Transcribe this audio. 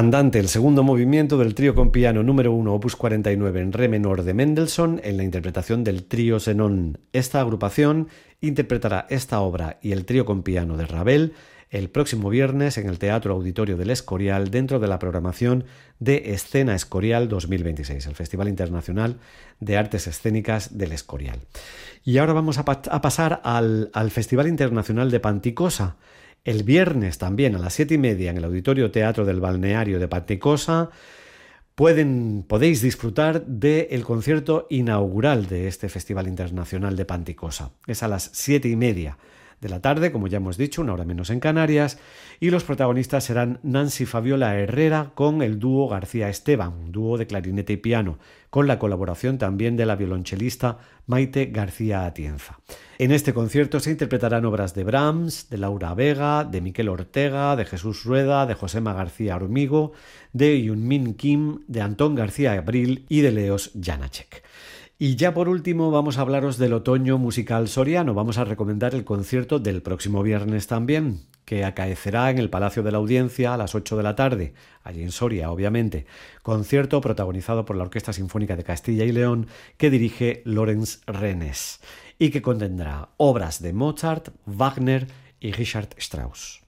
Andante, el segundo movimiento del trío con piano número 1, opus 49 en re menor de Mendelssohn, en la interpretación del trío Zenon. Esta agrupación interpretará esta obra y el trío con piano de Ravel el próximo viernes en el Teatro Auditorio del Escorial, dentro de la programación de Escena Escorial 2026, el Festival Internacional de Artes Escénicas del Escorial. Y ahora vamos a pasar al Festival Internacional de Panticosa. El viernes también a las 7:30 en el Auditorio Teatro del Balneario de Panticosa podéis disfrutar del concierto inaugural de este Festival Internacional de Panticosa. Es a las 7:30 de la tarde, como ya hemos dicho, una hora menos en Canarias, y los protagonistas serán Nancy Fabiola Herrera con el dúo García Esteban, un dúo de clarinete y piano, con la colaboración también de la violonchelista Maite García Atienza. En este concierto se interpretarán obras de Brahms, de Laura Vega, de Miquel Ortega, de Jesús Rueda, de Josema García Hormigo, de Yunmin Kim, de Antón García Abril y de Leos Janáček. Y ya por último vamos a hablaros del otoño musical soriano. Vamos a recomendar el concierto del próximo viernes también, que acaecerá en el Palacio de la Audiencia a las 8 de la tarde, allí en Soria, obviamente. Concierto protagonizado por la Orquesta Sinfónica de Castilla y León, que dirige Lorenz Rennes, y que contendrá obras de Mozart, Wagner y Richard Strauss.